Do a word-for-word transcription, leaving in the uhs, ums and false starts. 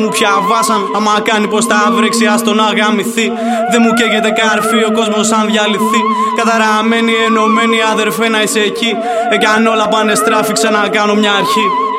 μου πια βάσαν. Άμα κάνει πως τα βρέξει, ας τον αγαμηθεί. Δεν μου καίγεται καρφί, ο κόσμος αν διαλυθεί. Καταραμένοι, ενωμένοι, αδερφέ να είσαι εκεί. Εάν όλα πάνε στράφη, ξανακάνω μια αρχή.